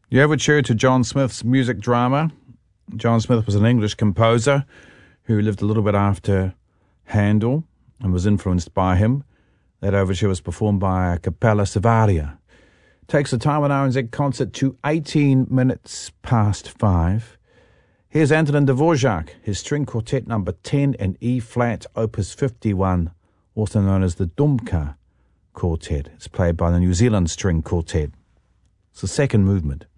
The overture to John Smith's music drama. John Smith was an English composer who lived a little bit after Handel and was influenced by him. That overture was performed by Capella Savaria. Takes the time on RNZ concert to 18 minutes past 5. Here's Antonin Dvorak, his string quartet number 10 in E-flat, opus 51, also known as the Dumka Quartet. It's played by the New Zealand String Quartet. It's the second movement.